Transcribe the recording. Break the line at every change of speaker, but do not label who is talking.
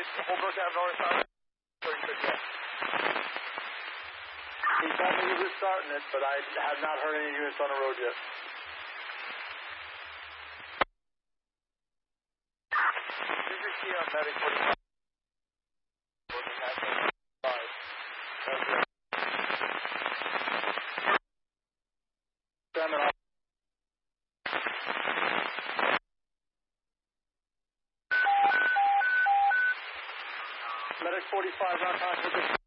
Holbrook Ave North, 36 yet. He told me he was starting it, but I have not heard any units on the road yet. Did you see on medic 45? Medic 45, not contact.